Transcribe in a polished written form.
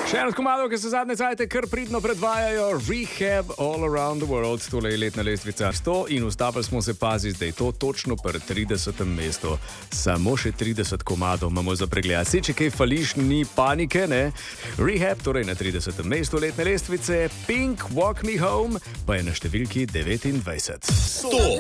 Še eno komado, ki se zadnje cajte kar pridno predvajajo, Rehab All Around the World, tole je letna lestvica 100 in ustavili smo se paziti, da je to točno pri 30. mestu. Samo še 30 komadov imamo za pregled. Saj, če kaj fališ, ni panike, ne? Rehab, torej na 30. mestu letne lestvice, Pink, Walk Me Home, pa je na številki 29. 100.